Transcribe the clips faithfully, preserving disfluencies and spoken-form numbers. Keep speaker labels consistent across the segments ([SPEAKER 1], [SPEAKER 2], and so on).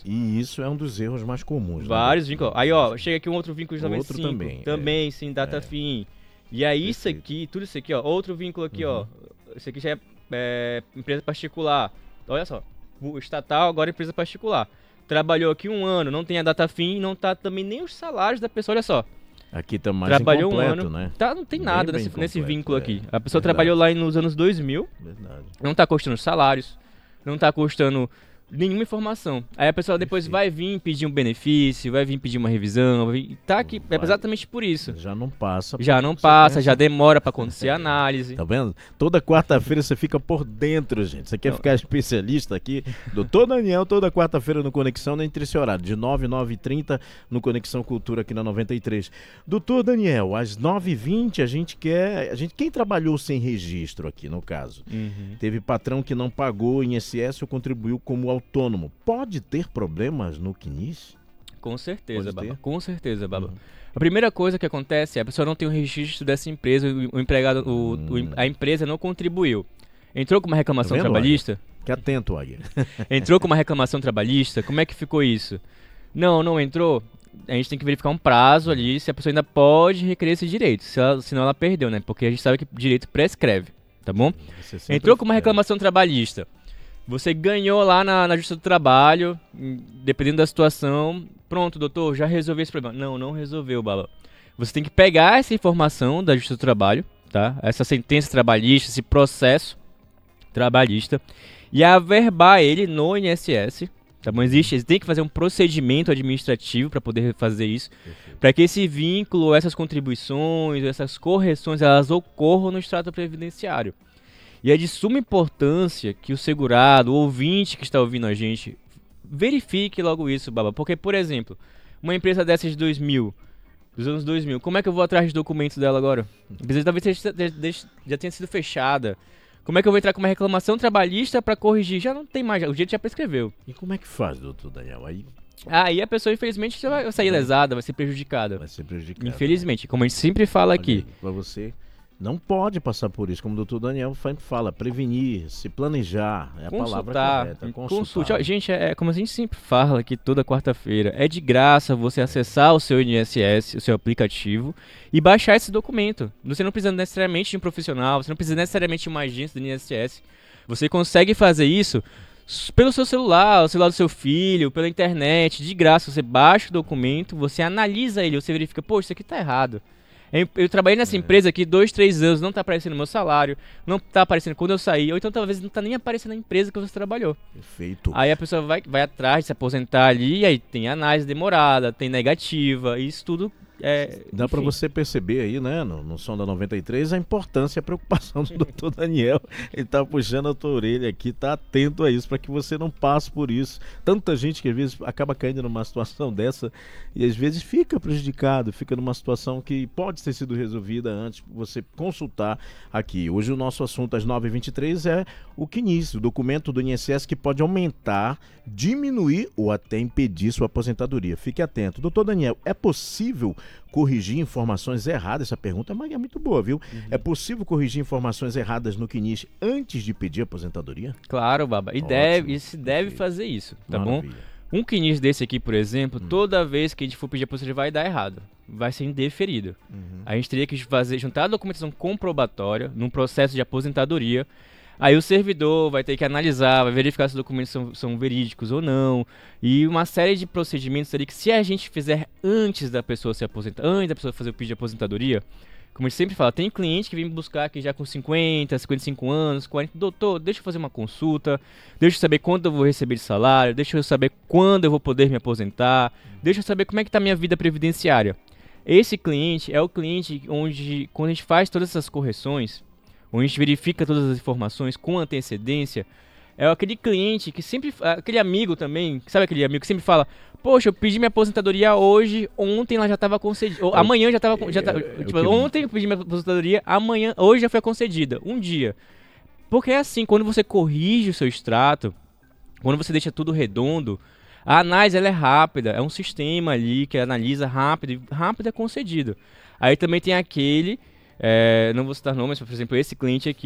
[SPEAKER 1] E isso é um dos erros mais comuns.
[SPEAKER 2] Vários
[SPEAKER 1] né?
[SPEAKER 2] vínculos. Aí, ó, chega aqui um outro vínculo de noventa e cinco.
[SPEAKER 1] Outro também.
[SPEAKER 2] Também,
[SPEAKER 1] é.
[SPEAKER 2] sim, data
[SPEAKER 1] É.
[SPEAKER 2] fim. E aí, isso
[SPEAKER 1] Perfeito.
[SPEAKER 2] aqui, tudo isso aqui, ó, outro vínculo aqui,
[SPEAKER 1] Uhum.
[SPEAKER 2] ó. Isso aqui já é, é empresa particular. Olha só, o estatal agora é empresa particular. Trabalhou aqui um ano, não tem a data fim, não tá também nem os salários da pessoa, olha só.
[SPEAKER 1] Aqui tá mais
[SPEAKER 2] Trabalhou um
[SPEAKER 1] incompleto,
[SPEAKER 2] ano,
[SPEAKER 1] né?
[SPEAKER 2] tá, não tem
[SPEAKER 1] Bem,
[SPEAKER 2] nada
[SPEAKER 1] bem
[SPEAKER 2] nesse, nesse
[SPEAKER 1] incompleto,
[SPEAKER 2] vínculo
[SPEAKER 1] é.
[SPEAKER 2] aqui. A pessoa
[SPEAKER 1] Verdade.
[SPEAKER 2] trabalhou lá nos anos dois mil,
[SPEAKER 1] Verdade.
[SPEAKER 2] não tá custando os salários, não tá custando nenhuma informação. Aí a pessoa depois
[SPEAKER 1] Perfeito.
[SPEAKER 2] vai vir pedir um benefício, vai vir pedir uma revisão, vai vir, tá aqui, é
[SPEAKER 1] Vai.
[SPEAKER 2] exatamente por isso.
[SPEAKER 1] Já não passa.
[SPEAKER 2] Já
[SPEAKER 1] porque
[SPEAKER 2] não
[SPEAKER 1] você
[SPEAKER 2] passa,
[SPEAKER 1] pensa-
[SPEAKER 2] já demora pra acontecer a análise.
[SPEAKER 1] Tá vendo? Toda quarta-feira você fica por dentro, gente. Você quer
[SPEAKER 2] Não.
[SPEAKER 1] ficar especialista aqui? Doutor Daniel, toda quarta-feira no Conexão, entre esse horário, de nove, nove e trinta, no Conexão Cultura aqui na noventa e três. Doutor Daniel, às nove e vinte a gente quer... A gente, quem trabalhou sem registro aqui, no caso?
[SPEAKER 2] Uhum.
[SPEAKER 1] Teve patrão que não pagou I N S S ou contribuiu como autônomo. Pode ter problemas no C N I S?
[SPEAKER 2] Com certeza,
[SPEAKER 1] Pode
[SPEAKER 2] Baba.
[SPEAKER 1] ter?
[SPEAKER 2] Com certeza, Baba.
[SPEAKER 1] Uhum.
[SPEAKER 2] A primeira coisa que acontece é a pessoa não tem o registro dessa empresa, o, o empregado, o,
[SPEAKER 1] Hum.
[SPEAKER 2] o em- a empresa não contribuiu. Entrou com uma reclamação
[SPEAKER 1] Tá vendo,
[SPEAKER 2] trabalhista?
[SPEAKER 1] Fique atento, Águia.
[SPEAKER 2] Entrou com uma reclamação trabalhista? Como é que ficou isso? Não, não entrou. A gente tem que verificar um prazo ali se a pessoa ainda pode requerer esse direito. Se ela, senão ela perdeu, né? Porque a gente sabe que direito prescreve, tá bom?
[SPEAKER 1] Você sempre-
[SPEAKER 2] Entrou com uma
[SPEAKER 1] é.
[SPEAKER 2] reclamação trabalhista. Você ganhou lá na, na Justiça do Trabalho, hum, dependendo da situação. Pronto, doutor, já resolvi esse problema. Não, não resolveu, Baba. Você tem que pegar essa informação da Justiça do Trabalho, tá? Essa sentença trabalhista, esse processo trabalhista, e averbar ele no I N S S. Tá bom? Existe, tem que fazer um procedimento administrativo para poder fazer isso, para que esse vínculo, essas contribuições, essas correções, elas ocorram no extrato previdenciário. E é de suma importância que o segurado, o ouvinte que está ouvindo a gente, verifique logo isso, Baba. Porque, por exemplo, uma empresa dessas de dois mil, dos anos dois mil, como é que eu vou atrás de documentos dela agora? A empresa talvez já, já- já tenha sido fechada. Como é que eu vou entrar com uma reclamação trabalhista para corrigir? Já não tem mais, o direito já prescreveu.
[SPEAKER 1] E como é que faz, doutor Daniel? Aí
[SPEAKER 2] Aí a pessoa, infelizmente, já vai sair lesada, vai ser prejudicada.
[SPEAKER 1] vai ser prejudicado.
[SPEAKER 2] Infelizmente, como a gente sempre fala aqui.
[SPEAKER 1] Para você, não pode passar por isso, como o doutor Daniel sempre fala, prevenir, se planejar, é a palavra
[SPEAKER 2] Consultar,
[SPEAKER 1] correta.
[SPEAKER 2] consulte. Ó, gente, é, é como a gente sempre fala aqui toda quarta-feira, é de graça você acessar o seu I N S S, o seu aplicativo, e baixar esse documento. Você não precisa necessariamente de um profissional, você não precisa necessariamente de uma agência do I N S S. Você consegue fazer isso s- pelo seu celular, o celular do seu filho, pela internet, de graça. Você baixa o documento, você analisa ele, você verifica, pô, isso aqui tá errado. Eu, eu trabalhei nessa empresa aqui dois, três anos, não tá aparecendo o meu salário, não tá aparecendo quando eu saí, ou então talvez não tá nem aparecendo na empresa que você trabalhou.
[SPEAKER 1] Perfeito.
[SPEAKER 2] Aí a pessoa vai, vai atrás de se aposentar ali, e aí tem análise demorada, tem negativa, e isso tudo é.
[SPEAKER 1] Dá para
[SPEAKER 2] enfim.
[SPEAKER 1] você perceber aí, né, no, no som da noventa e três, a importância e a preocupação do doutor Daniel. Ele tá puxando a tua orelha aqui, tá atento a isso, para que você não passe por isso. Tanta gente que às vezes acaba caindo numa situação dessa e às vezes fica prejudicado, fica numa situação que pode ter sido resolvida antes, você consultar aqui. Hoje o nosso assunto às nove e vinte e três é o C N I S, o documento do I N S S que pode aumentar, diminuir ou até impedir sua aposentadoria. Fique atento. Doutor Daniel, é possível corrigir informações erradas? Essa pergunta é muito boa, viu?
[SPEAKER 2] Uhum.
[SPEAKER 1] É possível corrigir informações erradas no C N I S antes de pedir aposentadoria?
[SPEAKER 2] Claro, Baba. E,
[SPEAKER 1] Ótimo,
[SPEAKER 2] deve, e se deve
[SPEAKER 1] perfeito.
[SPEAKER 2] fazer isso, tá bom?
[SPEAKER 1] Maravilha.
[SPEAKER 2] Um C N I S desse aqui, por exemplo,
[SPEAKER 1] Hum.
[SPEAKER 2] toda vez que a gente for pedir aposentadoria vai dar errado. Vai ser indeferido.
[SPEAKER 1] Uhum.
[SPEAKER 2] A gente teria que fazer, juntar a documentação comprobatória num processo de aposentadoria. Aí o servidor vai ter que analisar, vai verificar se os documentos são, são verídicos ou não. E uma série de procedimentos ali que, se a gente fizer antes da pessoa se aposentar, antes da pessoa fazer o pedido de aposentadoria, como a gente sempre fala, tem cliente que vem me buscar aqui já com cinquenta, cinquenta e cinco anos, quarenta, doutor, deixa eu fazer uma consulta, deixa eu saber quanto eu vou receber de salário, deixa eu saber quando eu vou poder me aposentar, deixa eu saber como é que está a minha vida previdenciária. Esse cliente é o cliente onde, quando a gente faz todas essas correções, onde a gente verifica todas as informações com antecedência, é aquele cliente que sempre, aquele amigo também, sabe aquele amigo que sempre fala, poxa, eu pedi minha aposentadoria hoje, ontem ela já estava concedida, ou,
[SPEAKER 1] É,
[SPEAKER 2] amanhã já estava, já
[SPEAKER 1] é,
[SPEAKER 2] tá-
[SPEAKER 1] é o
[SPEAKER 2] tipo,
[SPEAKER 1] que-
[SPEAKER 2] ontem eu pedi minha aposentadoria, amanhã, hoje já foi concedida, um dia. Porque é assim, quando você corrige o seu extrato, quando você deixa tudo redondo, a análise ela é rápida, é um sistema ali que analisa rápido, e rápido é concedido. Aí também tem aquele, é, não vou citar nomes, mas por exemplo esse cliente aqui,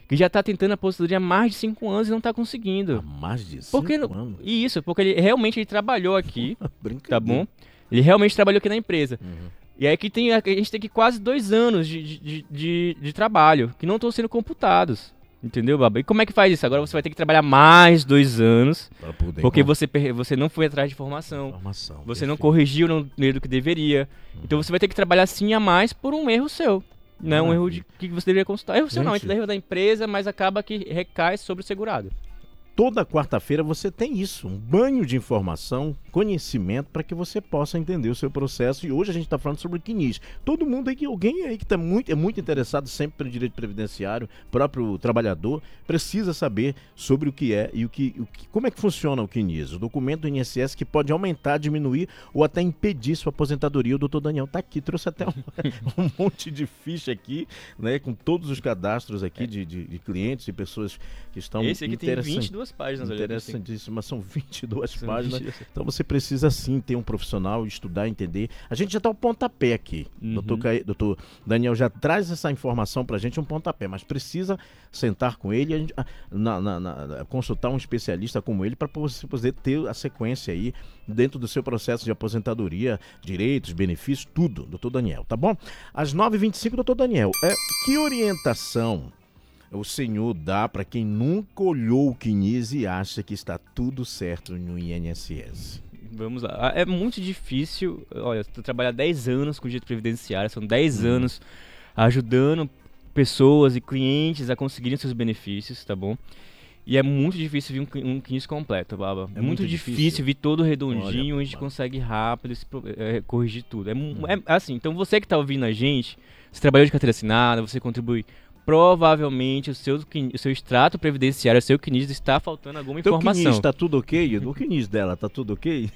[SPEAKER 2] que já tá tentando a aposentadoria há mais de cinco anos e não tá conseguindo.
[SPEAKER 1] Há mais de cinco
[SPEAKER 2] Porque,
[SPEAKER 1] anos?
[SPEAKER 2] Isso, porque ele realmente ele trabalhou aqui,
[SPEAKER 1] Brincadeira.
[SPEAKER 2] tá bom? Ele realmente trabalhou aqui na empresa.
[SPEAKER 1] Uhum.
[SPEAKER 2] E aí que tem, a gente tem aqui quase dois anos de, de, de, de trabalho, que não estão sendo computados. Entendeu, Baba? E como é que faz isso? Agora você vai ter que trabalhar mais dois anos,
[SPEAKER 1] Pra poder
[SPEAKER 2] porque
[SPEAKER 1] encontrar
[SPEAKER 2] você, per- você não foi atrás de informação,
[SPEAKER 1] informação.
[SPEAKER 2] você não
[SPEAKER 1] Perfeito.
[SPEAKER 2] corrigiu no meio do que deveria. Então você vai ter que trabalhar sim a mais por um erro seu. Não é um erro de que você deveria consultar. Erro seu não,
[SPEAKER 1] Gente.
[SPEAKER 2] é erro da empresa, mas acaba que recai sobre o segurado.
[SPEAKER 1] Toda quarta-feira você tem isso, um banho de informação, conhecimento para que você possa entender o seu processo. E hoje a gente está falando sobre o C N I S. Todo mundo aí, que alguém aí que tá muito, é muito interessado sempre pelo direito previdenciário, próprio trabalhador, precisa saber sobre o que é e o que, o que, como é que funciona o C N I S. O documento do I N S S que pode aumentar, diminuir ou até impedir sua aposentadoria. O doutor Daniel está aqui, trouxe até um, um monte de ficha aqui, né, com todos os cadastros aqui de, de, de clientes e pessoas que estão
[SPEAKER 2] Esse aqui tem
[SPEAKER 1] interessantes.
[SPEAKER 2] vinte e duas páginas. olha, assim.
[SPEAKER 1] Interessantíssimo, mas são vinte e duas
[SPEAKER 2] São
[SPEAKER 1] páginas.
[SPEAKER 2] vinte e duas.
[SPEAKER 1] Então você precisa sim ter um profissional, estudar, entender. A gente já está ao pontapé aqui.
[SPEAKER 2] Uhum.
[SPEAKER 1] Doutor Caí- doutor Daniel já traz essa informação para a gente, um pontapé, mas precisa sentar com ele, e a gente, ah, na- na- na- consultar um especialista como ele para você poder ter a sequência aí dentro do seu processo de aposentadoria, direitos, benefícios, tudo, doutor Daniel, tá bom? Às nove e vinte e cinco, doutor Daniel, é, que orientação o senhor dá para quem nunca olhou o C N I S e acha que está tudo certo no I N S S?
[SPEAKER 2] Vamos lá. Ah, É muito difícil. Olha, tu trabalhar dez anos com direito previdenciário, são dez
[SPEAKER 1] Hum.
[SPEAKER 2] anos ajudando pessoas e clientes a conseguirem seus benefícios, tá bom? E é muito difícil vir um, um C N I S completo, Baba.
[SPEAKER 1] É
[SPEAKER 2] muito,
[SPEAKER 1] muito
[SPEAKER 2] difícil,
[SPEAKER 1] difícil?
[SPEAKER 2] vir todo redondinho,
[SPEAKER 1] Olha,
[SPEAKER 2] a gente
[SPEAKER 1] Baba.
[SPEAKER 2] consegue rápido esse pro- é, corrigir tudo. É, mu-
[SPEAKER 1] Hum.
[SPEAKER 2] é assim, então você que tá ouvindo a gente, você trabalhou de carteira assinada, você contribui. Provavelmente o seu, Q N I S o seu extrato previdenciário, o seu C N I S está faltando alguma
[SPEAKER 1] Teu C N I S
[SPEAKER 2] informação.
[SPEAKER 1] está tudo ok? O C N I S dela está tudo ok?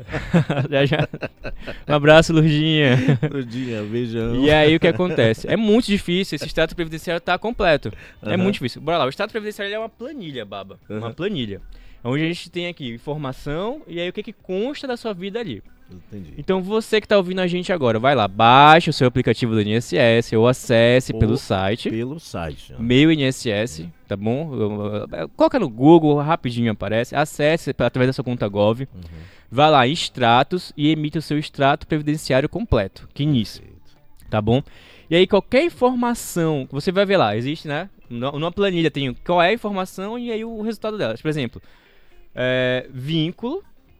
[SPEAKER 2] Já, já. Um abraço, Lurdinha.
[SPEAKER 1] Dia, beijão.
[SPEAKER 2] E aí o que acontece? É muito difícil, esse extrato previdenciário tá completo. É
[SPEAKER 1] Aham.
[SPEAKER 2] muito difícil. Bora lá, o extrato previdenciário ele é uma planilha, Baba. Uma
[SPEAKER 1] Aham.
[SPEAKER 2] planilha. Onde a gente tem aqui informação e aí o que, que consta da sua vida ali.
[SPEAKER 1] Entendi.
[SPEAKER 2] Então você que tá ouvindo a gente agora, vai lá, baixa o seu aplicativo do I N S S ou acesse
[SPEAKER 1] Ou
[SPEAKER 2] pelo site.
[SPEAKER 1] Pelo site. né?
[SPEAKER 2] Meu I N S S, tá bom? Coloca no Google, rapidinho aparece. Acesse através da sua conta Gov.
[SPEAKER 1] Uhum.
[SPEAKER 2] Vai lá em extratos e emite o seu extrato previdenciário completo, C N I S,
[SPEAKER 1] Perfeito.
[SPEAKER 2] tá bom? E aí qualquer informação, você vai ver lá, existe, né? nu- Numa planilha tem o- qual é a informação e aí o resultado delas. Por exemplo, é, vínculo,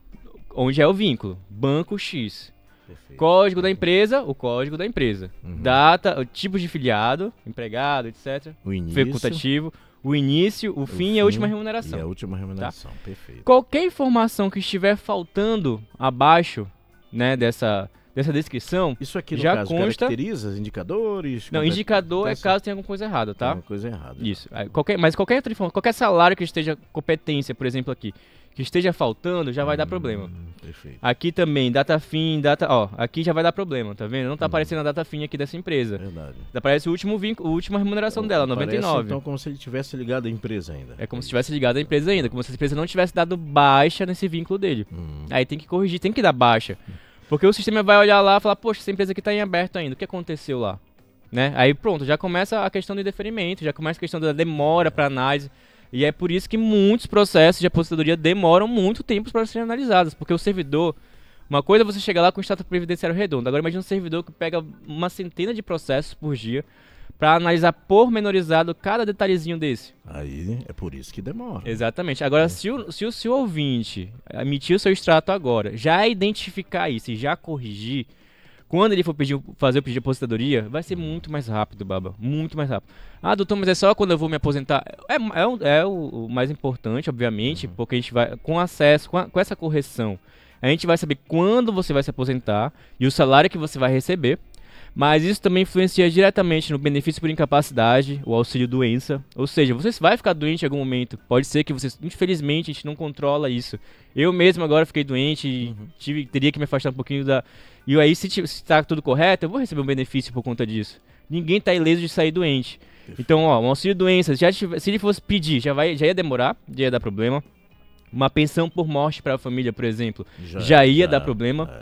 [SPEAKER 2] onde é o vínculo? Banco X.
[SPEAKER 1] Perfeito.
[SPEAKER 2] Código da empresa, o código da empresa.
[SPEAKER 1] Uhum.
[SPEAKER 2] Data, o tipo de filiado, empregado, etcétera.
[SPEAKER 1] O início.
[SPEAKER 2] Facultativo, o início, o, fim e a última remuneração.
[SPEAKER 1] E a última remuneração. Perfeito.
[SPEAKER 2] Qualquer informação que estiver faltando abaixo, né, dessa, dessa descrição,
[SPEAKER 1] Isso aqui, no
[SPEAKER 2] já
[SPEAKER 1] caso,
[SPEAKER 2] consta-
[SPEAKER 1] caracteriza os indicadores?
[SPEAKER 2] não,
[SPEAKER 1] Compete-
[SPEAKER 2] indicador é
[SPEAKER 1] acontece-
[SPEAKER 2] caso tenha alguma coisa errada,
[SPEAKER 1] Tem
[SPEAKER 2] tá?
[SPEAKER 1] uma coisa errada.
[SPEAKER 2] Isso. Aí, qualquer, mas qualquer outra informação, qualquer salário que esteja competência, por exemplo aqui, que esteja faltando, já vai dar problema.
[SPEAKER 1] Hum, perfeito.
[SPEAKER 2] Aqui também, data fim, data, ó, aqui já vai dar problema, tá vendo? Não tá
[SPEAKER 1] Hum.
[SPEAKER 2] aparecendo a data fim aqui dessa empresa.
[SPEAKER 1] Verdade.
[SPEAKER 2] Aparece o último vínculo, a última remuneração dela, noventa e
[SPEAKER 1] Parece,
[SPEAKER 2] nove.
[SPEAKER 1] então, como se ele tivesse ligado à empresa ainda.
[SPEAKER 2] É como se tivesse ligado à empresa ainda, como se a empresa não tivesse dado baixa nesse vínculo dele.
[SPEAKER 1] Hum.
[SPEAKER 2] Aí tem que corrigir, tem que dar baixa. Porque o sistema vai olhar lá e falar, poxa, essa empresa aqui tá em aberto ainda, o que aconteceu lá? Né? Aí pronto, já começa a questão do indeferimento, já começa a questão da demora para análise. E é por isso que muitos processos de aposentadoria demoram muito tempo para serem analisados, porque o servidor, uma coisa é você chegar lá com o extrato previdenciário redondo, agora imagina um servidor que pega uma centena de processos por dia para analisar pormenorizado cada detalhezinho desse.
[SPEAKER 1] Aí é por isso que demora.
[SPEAKER 2] Exatamente. Agora, se o, se o seu ouvinte emitir o seu extrato agora, já identificar isso e já corrigir, quando ele for pedir, fazer o pedido de aposentadoria, vai ser muito mais rápido, Baba. Muito mais rápido. Ah, doutor, mas é só quando eu vou me aposentar. É, é, o- é o, o mais importante, obviamente, porque a gente vai, com acesso, com, a- com essa correção, a gente vai saber quando você vai se aposentar e o salário que você vai receber. Mas isso também influencia diretamente no benefício por incapacidade, o auxílio doença. Ou seja, você vai ficar doente em algum momento. Pode ser que você, infelizmente, a gente não controla isso. Eu mesmo agora fiquei doente e
[SPEAKER 1] Uhum.
[SPEAKER 2] tive, teria que me afastar um pouquinho da... E aí, se está tudo correto, eu vou receber um benefício por conta disso. Ninguém está ileso de sair doente. Então, ó, um auxílio doença, já tive- se ele fosse pedir, já, vai, já ia demorar, já ia dar problema. Uma pensão por morte para a família, por exemplo, já ia dar problema.
[SPEAKER 1] é.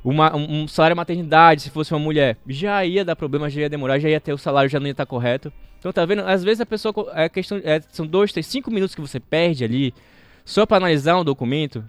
[SPEAKER 2] Uma, um, um salário maternidade, se fosse uma mulher, já ia dar problema, já ia demorar, já ia ter o salário, já não ia estar correto. Então tá vendo? Às vezes a pessoa, é questão, é, são dois, três, cinco minutos que você perde ali, só para analisar um documento,